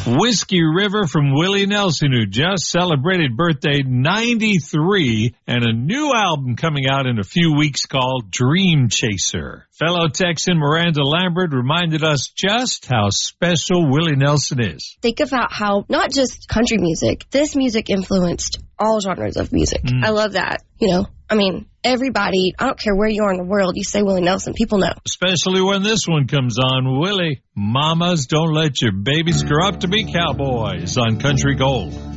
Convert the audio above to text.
Whiskey River from Willie Nelson, who just celebrated birthday 93, and a new album coming out in a few weeks called Dream Chaser. Fellow Texan Miranda Lambert reminded us just how special Willie Nelson is. Think about how not just country music, this music influenced all genres of music. I love that. Everybody, I don't care where you are in the world, you say Willie Nelson, people know. Especially when this one comes on, Willie. Mamas, don't let your babies grow up to be cowboys on Country Gold.